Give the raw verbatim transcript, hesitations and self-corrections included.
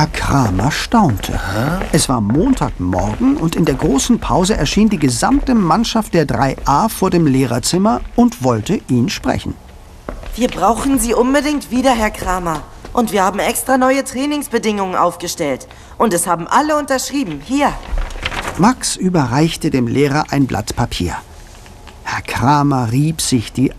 Herr Kramer staunte. Hä? Es war Montagmorgen und in der großen Pause erschien die gesamte Mannschaft der drei a vor dem Lehrerzimmer und wollte ihn sprechen. Wir brauchen Sie unbedingt wieder, Herr Kramer. Und wir haben extra neue Trainingsbedingungen aufgestellt. Und es haben alle unterschrieben. Hier. Max überreichte dem Lehrer ein Blatt Papier. Herr Kramer rieb sich die